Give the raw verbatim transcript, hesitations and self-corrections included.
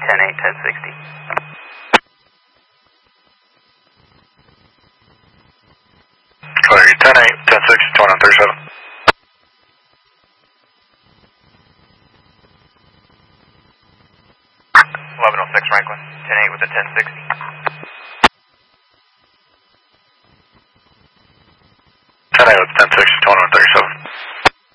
ten eight, ten sixty. Clear, ten eight, ten sixty, twenty-one thirty-seven. eleven oh six Franklin, ten eight with a ten sixty. ten eight with ten sixty, twenty-one thirty-seven.